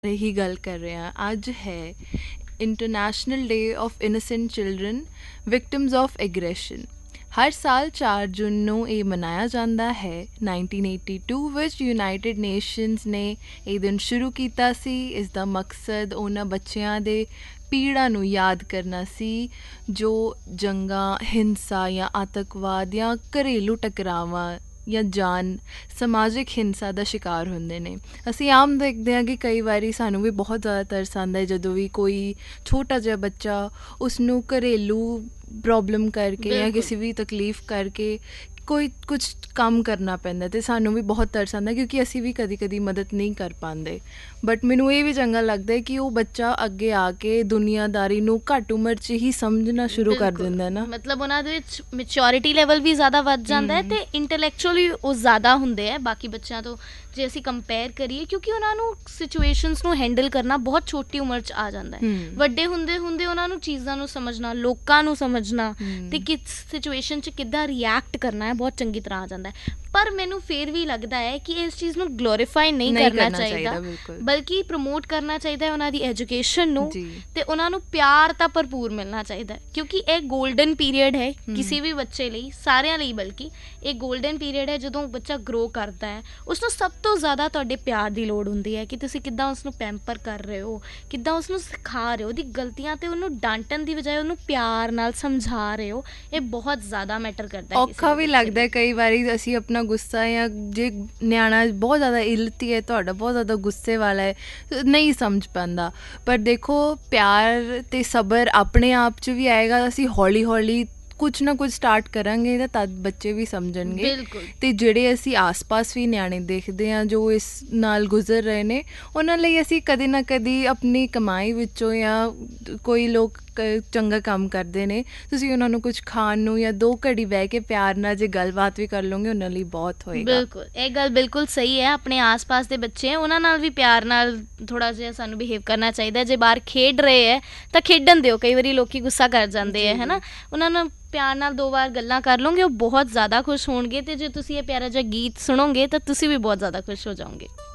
ਹੀ ਗੱਲ ਕਰ ਰਹੇ ਹਾਂ। ਅੱਜ ਹੈ international day of innocent children victims of aggression. ਹਰ ਸਾਲ 4 ਜੂਨ ਨੂੰ ਇਹ ਮਨਾਇਆ ਜਾਂਦਾ ਹੈ। 1982 ਵਿੱਚ ਯੂਨਾਈਟਿਡ ਨੇਸ਼ਨਸ ਨੇ ਇਹ ਦਿਨ ਸ਼ੁਰੂ ਕੀਤਾ ਸੀ। ਇਸ ਦਾ ਮਕਸਦ ਉਹਨਾਂ ਬੱਚਿਆਂ ਦੇ ਪੀੜ੍ਹਾਂ ਨੂੰ ਯਾਦ ਕਰਨਾ ਸੀ ਜੋ ਜੰਗਾਂ, ਹਿੰਸਾ ਜਾਂ ਆਤੰਕਵਾਦ ਜਾਂ ਘਰੇਲੂ ਟਕਰਾਵਾਂ ਜਾਂ ਸਮਾਜਿਕ ਹਿੰਸਾ ਦਾ ਸ਼ਿਕਾਰ ਹੁੰਦੇ ਨੇ। ਅਸੀਂ ਆਮ ਦੇਖਦੇ ਹਾਂ ਕਿ ਕਈ ਵਾਰੀ ਸਾਨੂੰ ਵੀ ਬਹੁਤ ਜ਼ਿਆਦਾ ਤਰਸ ਆਉਂਦਾ ਹੈ ਜਦੋਂ ਵੀ ਕੋਈ ਛੋਟਾ ਜਿਹਾ ਬੱਚਾ ਉਸਨੂੰ ਘਰੇਲੂ ਪ੍ਰੋਬਲਮ ਕਰਕੇ ਜਾਂ ਕਿਸੇ ਵੀ ਤਕਲੀਫ ਕਰਕੇ ਕੋਈ ਕੁਛ ਕੰਮ ਕਰਨਾ ਪੈਂਦਾ ਅਤੇ ਸਾਨੂੰ ਵੀ ਬਹੁਤ ਤਰਸ ਆਉਂਦਾ ਕਿਉਂਕਿ ਅਸੀਂ ਵੀ ਕਦੀ ਕਦੀ ਮਦਦ ਨਹੀਂ ਕਰ ਪਾਉਂਦੇ। ਬਟ ਮੈਨੂੰ ਇਹ ਵੀ ਚੰਗਾ ਲੱਗਦਾ ਕਿ ਉਹ ਬੱਚਾ ਅੱਗੇ ਆ ਕੇ ਦੁਨੀਆਦਾਰੀ ਨੂੰ ਘੱਟ ਉਮਰ 'ਚ ਹੀ ਸਮਝਣਾ ਸ਼ੁਰੂ ਕਰ ਦਿੰਦਾ ਨਾ। ਮਤਲਬ ਉਹਨਾਂ ਦੇ ਵਿੱਚ ਮੈਚੋਰਿਟੀ ਲੈਵਲ ਵੀ ਜ਼ਿਆਦਾ ਵੱਧ ਜਾਂਦਾ ਹੈ ਅਤੇ ਇੰਟੈਲੈਕਚੁਅਲੀ ਉਹ ਜ਼ਿਆਦਾ ਹੁੰਦੇ ਹੈ ਬਾਕੀ ਬੱਚਿਆਂ ਤੋਂ ਜੇ ਅਸੀਂ ਕੰਪੇਅਰ ਕਰੀਏ, ਕਿਉਂਕਿ ਉਹਨਾਂ ਨੂੰ ਸਿਚੁਏਸ਼ਨਸ ਨੂੰ ਹੈਂਡਲ ਕਰਨਾ ਬਹੁਤ ਛੋਟੀ ਉਮਰ 'ਚ ਆ ਜਾਂਦਾ ਹੈ। ਵੱਡੇ ਹੁੰਦੇ ਹੁੰਦੇ ਉਹਨਾਂ ਨੂੰ ਚੀਜ਼ਾਂ ਨੂੰ ਸਮਝਣਾ, ਲੋਕਾਂ ਨੂੰ ਸਮਝਣਾ ਅਤੇ ਕਿਸ ਸਿਚੁਏਸ਼ਨ 'ਚ ਕਿੱਦਾਂ ਰਿਐਕਟ ਕਰਨਾ ਹੈ ਬਹੁਤ ਚੰਗੀ ਤਰ੍ਹਾਂ ਆ ਜਾਂਦਾ ਹੈ। ਪਰ ਮੈਨੂੰ ਫਿਰ ਵੀ ਲੱਗਦਾ ਹੈ ਕਿ ਇਸ ਚੀਜ਼ ਨੂੰ ਗਲੋਰੀਫਾਈ ਨਹੀਂ ਕਰਨਾ ਚਾਹੀਦਾ, ਬਲਕਿ ਪ੍ਰਮੋਟ ਕਰਨਾ ਚਾਹੀਦਾ ਹੈ ਉਹਨਾਂ ਦੀ ਐਜੂਕੇਸ਼ਨ ਨੂੰ ਅਤੇ ਉਹਨਾਂ ਨੂੰ ਪਿਆਰ ਤਾਂ ਭਰਪੂਰ ਮਿਲਣਾ ਚਾਹੀਦਾ ਹੈ ਕਿਉਂਕਿ ਇਹ ਗੋਲਡਨ ਪੀਰੀਅਡ ਹੈ ਕਿਸੇ ਵੀ ਬੱਚੇ ਲਈ, ਸਾਰਿਆਂ ਲਈ, ਬਲਕਿ ਇਹ ਗੋਲਡਨ ਪੀਰੀਅਡ ਹੈ ਜਦੋਂ ਬੱਚਾ ਗਰੋ ਕਰਦਾ ਹੈ। ਉਸਨੂੰ ਸਭ ਤੋਂ ਜ਼ਿਆਦਾ ਤੁਹਾਡੇ ਪਿਆਰ ਦੀ ਲੋੜ ਹੁੰਦੀ ਹੈ ਕਿ ਤੁਸੀਂ ਕਿੱਦਾਂ ਉਸਨੂੰ ਪੈਂਪਰ ਕਰ ਰਹੇ ਹੋ, ਕਿੱਦਾਂ ਉਸਨੂੰ ਸਿਖਾ ਰਹੇ ਹੋ, ਉਹਦੀ ਗਲਤੀਆਂ 'ਤੇ ਉਹਨੂੰ ਡਾਂਟਣ ਦੀ ਬਜਾਏ ਉਹਨੂੰ ਪਿਆਰ ਨਾਲ ਸਮਝਾ ਰਹੇ ਹੋ। ਇਹ ਬਹੁਤ ਜ਼ਿਆਦਾ ਮੈਟਰ ਕਰਦਾ ਹੈ। ਔਖਾ ਵੀ ਲੱਗਦਾ ਕਈ ਵਾਰੀ ਅਸੀਂ ਆਪਣਾ ਗੁੱਸਾ ਜਾਂ ਜੇ ਨਿਆਣਾ ਬਹੁਤ ਜ਼ਿਆਦਾ ਇਲਤੀ ਹੈ, ਤੁਹਾਡਾ ਬਹੁਤ ਜ਼ਿਆਦਾ ਗੁੱਸੇ ਵਾਲਾ ਹੈ, ਨਹੀਂ ਸਮਝ ਪਾਉਂਦਾ। ਪਰ ਦੇਖੋ ਪਿਆਰ ਅਤੇ ਸਬਰ ਆਪਣੇ ਆਪ 'ਚ ਵੀ ਆਏਗਾ। ਅਸੀਂ ਹੌਲੀ ਹੌਲੀ ਕੁਛ ਨਾ ਕੁਛ ਸਟਾਰਟ ਕਰਾਂਗੇ ਤਾਂ ਤਦ ਬੱਚੇ ਵੀ ਸਮਝਣਗੇ। ਅਤੇ ਜਿਹੜੇ ਅਸੀਂ ਆਸ ਪਾਸ ਵੀ ਨਿਆਣੇ ਦੇਖਦੇ ਹਾਂ ਜੋ ਇਸ ਨਾਲ ਗੁਜ਼ਰ ਰਹੇ ਨੇ, ਉਹਨਾਂ ਲਈ ਅਸੀਂ ਕਦੇ ਨਾ ਕਦੇ ਆਪਣੀ ਕਮਾਈ ਵਿੱਚੋਂ ਜਾਂ ਕੋਈ ਲੋਕ ਚੰਗਾ ਕੰਮ ਕਰਦੇ ਨੇ, ਤੁਸੀਂ ਉਹਨਾਂ ਨੂੰ ਕੁਛ ਖਾਣ ਨੂੰ ਜਾਂ 2 ਘੜੀ ਬਹਿ ਕੇ ਪਿਆਰ ਨਾਲ ਜੇ ਗੱਲਬਾਤ ਵੀ ਕਰ ਲਓਗੇ ਉਹਨਾਂ ਲਈ ਬਹੁਤ ਹੋਏਗਾ। ਬਿਲਕੁਲ, ਇਹ ਗੱਲ ਬਿਲਕੁਲ ਸਹੀ ਹੈ। ਆਪਣੇ ਆਸ ਪਾਸ ਦੇ ਬੱਚੇ ਉਹਨਾਂ ਨਾਲ ਵੀ ਪਿਆਰ ਨਾਲ ਥੋੜ੍ਹਾ ਜਿਹਾ ਸਾਨੂੰ ਬਿਹੇਵ ਕਰਨਾ ਚਾਹੀਦਾ। ਜੇ ਬਾਹਰ ਖੇਡ ਰਹੇ ਹੈ ਤਾਂ ਖੇਡਣ ਦਿਓ। ਕਈ ਵਾਰੀ ਲੋਕ ਗੁੱਸਾ ਕਰ ਜਾਂਦੇ ਹੈ ਨਾ, ਉਹਨਾਂ ਨੂੰ ਪਿਆਰ ਨਾਲ 2 ਵਾਰ ਗੱਲਾਂ ਕਰ ਲਓਗੇ, ਉਹ ਬਹੁਤ ਜ਼ਿਆਦਾ ਖੁਸ਼ ਹੋਣਗੇ ਅਤੇ ਜੇ ਤੁਸੀਂ ਇਹ ਪਿਆਰਾ ਜਿਹਾ ਗੀਤ ਸੁਣੋਗੇ ਤਾਂ ਤੁਸੀਂ ਵੀ ਬਹੁਤ ਜ਼ਿਆਦਾ ਖੁਸ਼ ਹੋ ਜਾਓਗੇ।